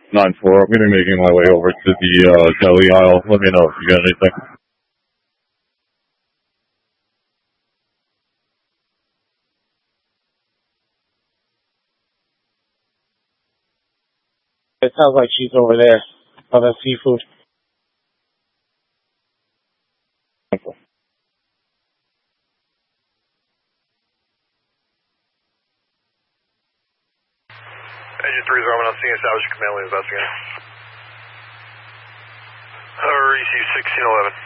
9-4. I'm going to be making my way over to the deli aisle. Let me know if you got anything. It sounds like she's over there on the seafood. Agent 3 Roman, I'm seeing establishing command lane investigating. REC 1611.